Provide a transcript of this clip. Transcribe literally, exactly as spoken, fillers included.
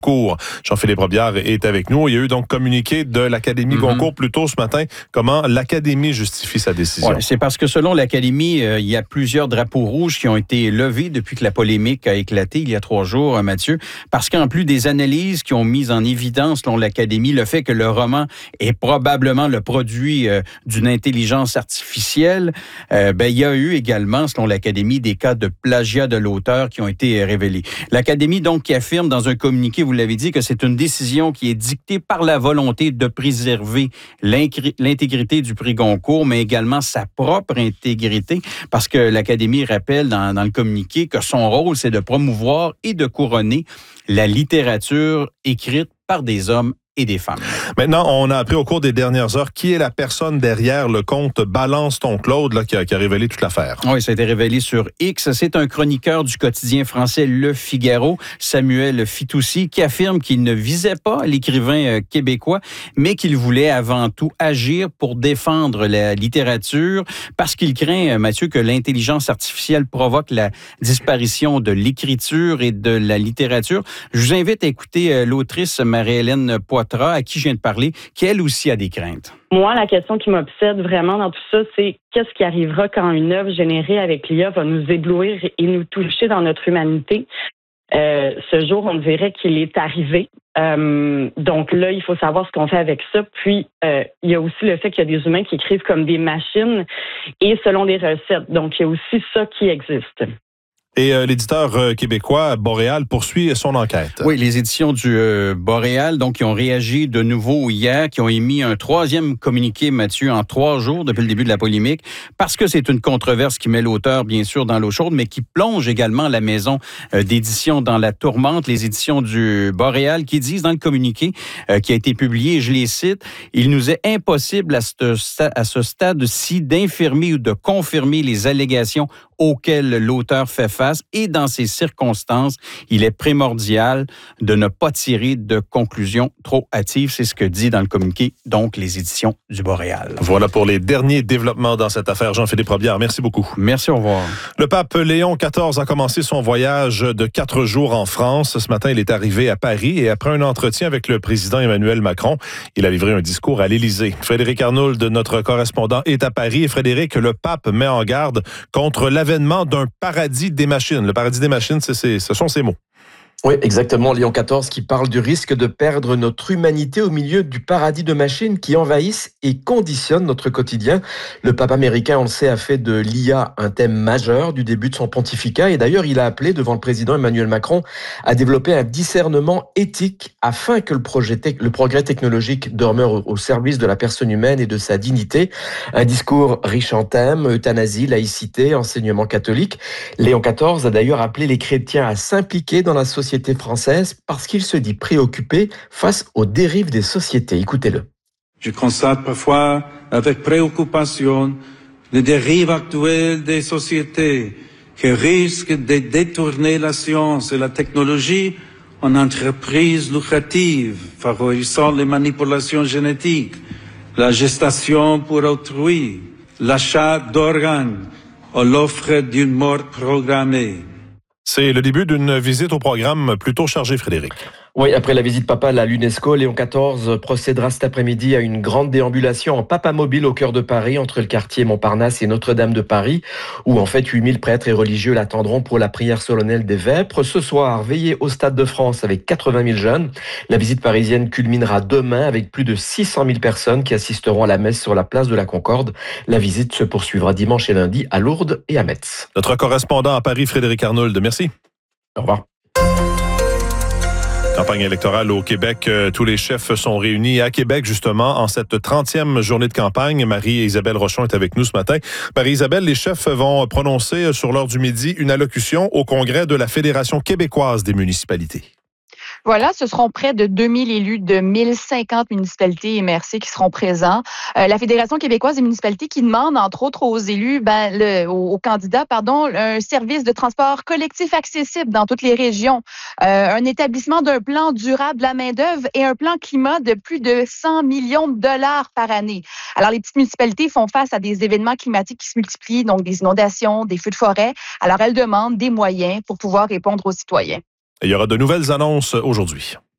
Goncourt. Jean-Philippe Robillard est avec nous. Il y a eu donc communiqué de l'Académie mm-hmm. Goncourt plus tôt ce matin. Comment l'Académie justifie sa décision? Ouais, c'est parce que selon l'Académie, euh, il y a plusieurs drapeaux rouges qui ont été levés depuis que la polémique a éclaté il y a trois jours, euh, Mathieu. Parce qu'en plus des analyses qui ont mis en évidence, selon l'Académie, le fait que le roman est probablement le produit euh, d'une intelligence artificielle, euh, ben, il y a eu également, selon l'Académie, des cas de plagiat de l'auteur qui ont été révélés. L'Académie, donc, qui affirme dans un communiqué, vous l'avez dit, que c'est une décision qui est dictée par la volonté de préserver l'intégrité du prix Goncourt, mais également sa propre intégrité, parce que l'Académie rappelle dans, dans le communiqué que son rôle, c'est de promouvoir et de couronner la littérature écrite par des hommes et des femmes. Maintenant, on a appris au cours des dernières heures qui est la personne derrière le compte Balance ton Claude là, qui, a, qui a révélé toute l'affaire. Oui, ça a été révélé sur X. C'est un chroniqueur du quotidien français Le Figaro, Samuel Fitoussi, qui affirme qu'il ne visait pas l'écrivain québécois, mais qu'il voulait avant tout agir pour défendre la littérature parce qu'il craint, Mathieu, que l'intelligence artificielle provoque la disparition de l'écriture et de la littérature. Je vous invite à écouter l'autrice Marie-Hélène Poitras, à qui je viens de parler, qui elle aussi a des craintes. Moi, la question qui m'obsède vraiment dans tout ça, c'est qu'est-ce qui arrivera quand une œuvre générée avec l'I A va nous éblouir et nous toucher dans notre humanité. Euh, ce jour, on dirait qu'il est arrivé. Euh, donc là, il faut savoir ce qu'on fait avec ça. Puis, euh, il y a aussi le fait qu'il y a des humains qui écrivent comme des machines et selon des recettes. Donc, il y a aussi ça qui existe. Et euh, l'éditeur euh, québécois Boréal poursuit son enquête. Oui, les éditions du euh, Boréal, donc, qui ont réagi de nouveau hier, qui ont émis un troisième communiqué, Mathieu, en trois jours depuis le début de la polémique, parce que c'est une controverse qui met l'auteur, bien sûr, dans l'eau chaude, mais qui plonge également la maison euh, d'édition dans la tourmente. Les éditions du Boréal qui disent dans le communiqué euh, qui a été publié, je les cite, « Il nous est impossible à ce, à ce stade-ci d'infirmer ou de confirmer les allégations auxquelles l'auteur fait face et dans ces circonstances, il est primordial de ne pas tirer de conclusions trop hâtives. » C'est ce que dit dans le communiqué, donc, les éditions du Boréal. Voilà pour les derniers développements dans cette affaire. Jean-Philippe Robillard, merci beaucoup. Merci, au revoir. Le pape Léon quatorze a commencé son voyage de quatre jours en France. Ce matin, il est arrivé à Paris et après un entretien avec le président Emmanuel Macron, il a livré un discours à l'Élysée. Frédéric Arnould, notre correspondant, est à Paris. Et Frédéric, le pape met en garde contre l'avènement d'un paradis des machines. Le paradis des machines, c'est, c'est, ce sont ces mots. Oui, exactement. Léon quatorze qui parle du risque de perdre notre humanité au milieu du paradis de machines qui envahissent et conditionnent notre quotidien. Le pape américain, on le sait, a fait de l'I A un thème majeur du début de son pontificat et d'ailleurs, il a appelé devant le président Emmanuel Macron à développer un discernement éthique afin que le, projet te- le progrès technologique demeure au service de la personne humaine et de sa dignité. Un discours riche en thèmes, euthanasie, laïcité, enseignement catholique. Léon quatorze a d'ailleurs appelé les chrétiens à s'impliquer dans la société française parce qu'il se dit préoccupé face aux dérives des sociétés. Écoutez-le. Je constate parfois avec préoccupation les dérives actuelles des sociétés qui risquent de détourner la science et la technologie en entreprises lucratives, favorisant les manipulations génétiques, la gestation pour autrui, l'achat d'organes ou l'offre d'une mort programmée. C'est le début d'une visite au programme plutôt chargé, Frédéric. Oui, après la visite papale à l'UNESCO, Léon quatorze procédera cet après-midi à une grande déambulation en papamobile au cœur de Paris, entre le quartier Montparnasse et Notre-Dame de Paris, où en fait huit mille prêtres et religieux l'attendront pour la prière solennelle des Vêpres. Ce soir, veillée au Stade de France avec quatre-vingt mille jeunes. La visite parisienne culminera demain avec plus de six cent mille personnes qui assisteront à la messe sur la place de la Concorde. La visite se poursuivra dimanche et lundi à Lourdes et à Metz. Notre correspondant à Paris, Frédéric Arnould, merci. Au revoir. Campagne électorale au Québec, euh, tous les chefs sont réunis à Québec justement en cette trentième journée de campagne. Marie-Isabelle Rochon est avec nous ce matin. Marie-Isabelle, les chefs vont prononcer sur l'heure du midi une allocution au congrès de la Fédération québécoise des municipalités. Voilà, ce seront près de deux mille élus de mille cinquante municipalités et M R C qui seront présents. Euh, la Fédération québécoise des municipalités qui demande, entre autres, aux élus, ben, le, aux, aux candidats, pardon, un service de transport collectif accessible dans toutes les régions, euh, un établissement d'un plan durable de la main-d'œuvre et un plan climat de plus de cent millions de dollars par année. Alors, les petites municipalités font face à des événements climatiques qui se multiplient, donc des inondations, des feux de forêt. Alors, elles demandent des moyens pour pouvoir répondre aux citoyens. Il y aura de nouvelles annonces aujourd'hui.